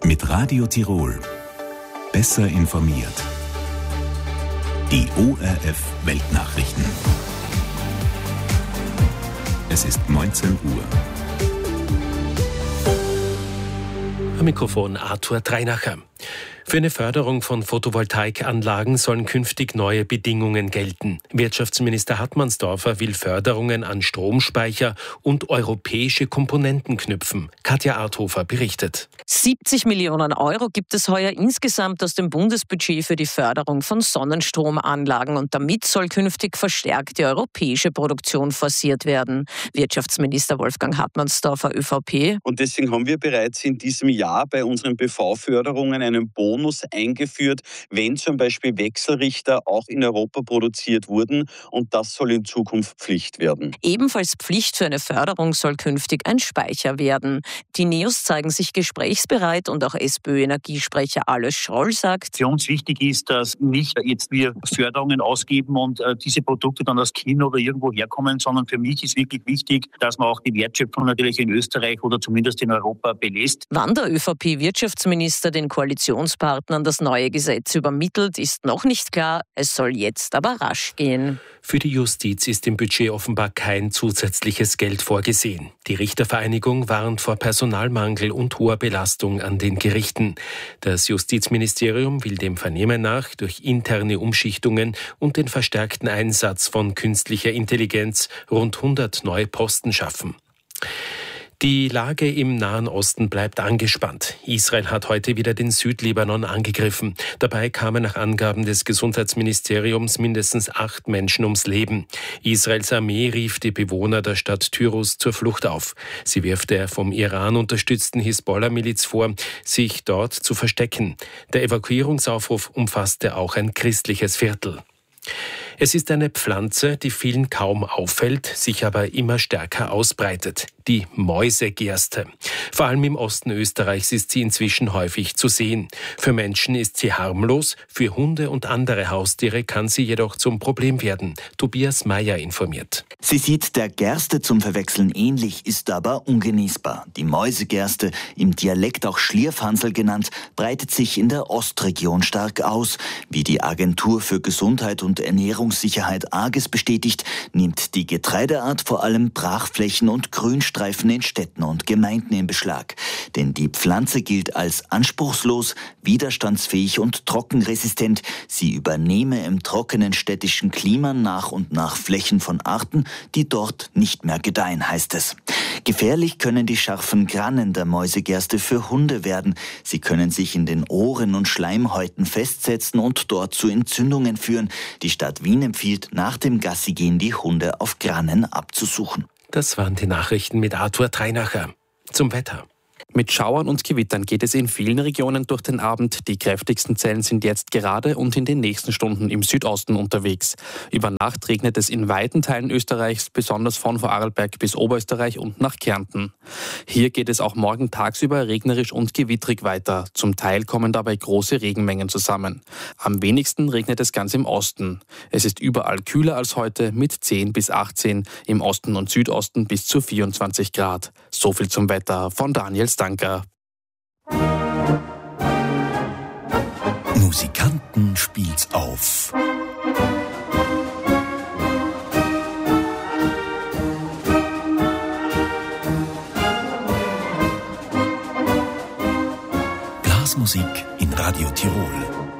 Mit Radio Tirol. Besser informiert. Die ORF Weltnachrichten. Es ist 19 Uhr. Am Mikrofon Arthur Dreinacher. Für eine Förderung von Photovoltaikanlagen sollen künftig neue Bedingungen gelten. Wirtschaftsminister Hartmannsdorfer will Förderungen an Stromspeicher und europäische Komponenten knüpfen. Katja Arthofer berichtet. 70 Millionen Euro gibt es heuer insgesamt aus dem Bundesbudget für die Förderung von Sonnenstromanlagen und damit soll künftig verstärkt die europäische Produktion forciert werden. Wirtschaftsminister Wolfgang Hartmannsdorfer, ÖVP. Und deswegen haben wir bereits in diesem Jahr bei unseren BV-Förderungen einen Bonus eingeführt, wenn zum Beispiel Wechselrichter auch in Europa produziert wurden, und das soll in Zukunft Pflicht werden. Ebenfalls Pflicht für eine Förderung soll künftig ein Speicher werden. Die NEOS zeigen sich gesprächsbereit und auch SPÖ-Energiesprecher Alois Schroll sagt, für uns wichtig ist, dass nicht jetzt wir Förderungen ausgeben und diese Produkte dann aus China oder irgendwo herkommen, sondern für mich ist wirklich wichtig, dass man auch die Wertschöpfung natürlich in Österreich oder zumindest in Europa belässt. Wann der ÖVP-Wirtschaftsminister den Koalitionspartnern das neue Gesetz übermittelt, ist noch nicht klar. Es soll jetzt aber rasch gehen. Für die Justiz ist im Budget offenbar kein zusätzliches Geld vorgesehen. Die Richtervereinigung warnt vor Personalmangel und hoher Belastung an den Gerichten. Das Justizministerium will dem Vernehmen nach durch interne Umschichtungen und den verstärkten Einsatz von künstlicher Intelligenz rund 100 neue Posten schaffen. Die Lage im Nahen Osten bleibt angespannt. Israel hat heute wieder den Südlibanon angegriffen. Dabei kamen nach Angaben des Gesundheitsministeriums mindestens 8 Menschen ums Leben. Israels Armee rief die Bewohner der Stadt Tyros zur Flucht auf. Sie wirft der vom Iran unterstützten Hisbollah-Miliz vor, sich dort zu verstecken. Der Evakuierungsaufruf umfasste auch ein christliches Viertel. Es ist eine Pflanze, die vielen kaum auffällt, sich aber immer stärker ausbreitet. Die Mäusegerste. Vor allem im Osten Österreichs ist sie inzwischen häufig zu sehen. Für Menschen ist sie harmlos, für Hunde und andere Haustiere kann sie jedoch zum Problem werden. Tobias Meyer informiert. Sie sieht der Gerste zum Verwechseln ähnlich, ist aber ungenießbar. Die Mäusegerste, im Dialekt auch Schlierfhansel genannt, breitet sich in der Ostregion stark aus. Wie die Agentur für Gesundheit und Ernährungssicherheit AGES bestätigt, nimmt die Getreideart vor allem Brachflächen und Grünstreifen in Städten und Gemeinden in Beschlag. Denn die Pflanze gilt als anspruchslos, widerstandsfähig und trockenresistent. Sie übernehme im trockenen städtischen Klima nach und nach Flächen von Arten, die dort nicht mehr gedeihen, heißt es. Gefährlich können die scharfen Grannen der Mäusegerste für Hunde werden. Sie können sich in den Ohren und Schleimhäuten festsetzen und dort zu Entzündungen führen. Die Stadt Wien empfiehlt, nach dem Gassigehen die Hunde auf Grannen abzusuchen. Das waren die Nachrichten mit Arthur Dreinacher. Zum Wetter. Mit Schauern und Gewittern geht es in vielen Regionen durch den Abend. Die kräftigsten Zellen sind jetzt gerade und in den nächsten Stunden im Südosten unterwegs. Über Nacht regnet es in weiten Teilen Österreichs, besonders von Vorarlberg bis Oberösterreich und nach Kärnten. Hier geht es auch morgen tagsüber regnerisch und gewittrig weiter. Zum Teil kommen dabei große Regenmengen zusammen. Am wenigsten regnet es ganz im Osten. Es ist überall kühler als heute mit 10 bis 18, im Osten und Südosten bis zu 24 Grad. So viel zum Wetter von Daniel Stanker. Musikanten spielt's auf. Blasmusik in Radio Tirol.